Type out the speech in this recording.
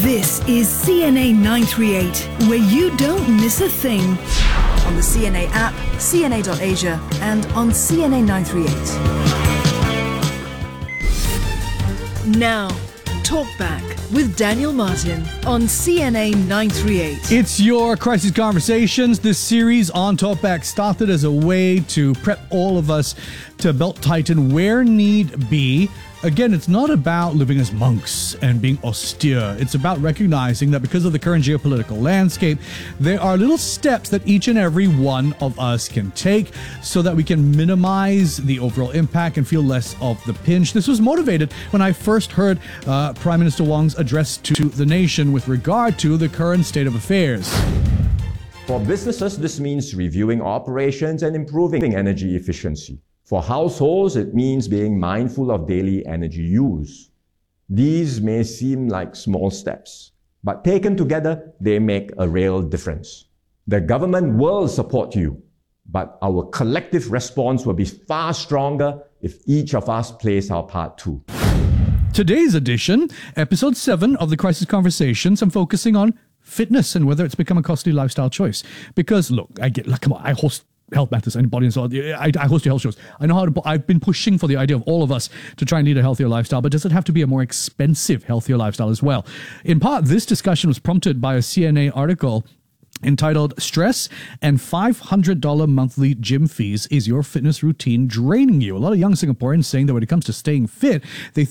This is CNA 938, where you don't miss a thing. On the CNA app, cna.asia, and on CNA 938. Now, Talk Back with Daniel Martin on CNA 938. It's your Crisis Conversations. This series on Talkback started as a way to prep all of us to belt tighten where need be. Again, it's not about living as monks and being austere. It's about recognizing that because of the current geopolitical landscape, there are little steps that each and every one of us can take so that we can minimize the overall impact and feel less of the pinch. This was motivated when I first heard Prime Minister Wong's address to the nation with regard to the current state of affairs. For businesses, this means reviewing operations and improving energy efficiency. For households, it means being mindful of daily energy use. These may seem like small steps, but taken together, they make a real difference. The government will support you, but our collective response will be far stronger if each of us plays our part too. Today's edition, episode 7 of the Crisis Conversations, I'm focusing on fitness and whether it's become a costly lifestyle choice. Because look, I host Health Matters and Body and Soul. I host your health shows. I know I've been pushing for the idea of all of us to try and lead a healthier lifestyle, but does it have to be a more expensive, healthier lifestyle as well? In part, this discussion was prompted by a CNA article entitled "Stress and $500 Monthly Gym Fees. Is Your Fitness Routine Draining You?" A lot of young Singaporeans saying that when it comes to staying fit, they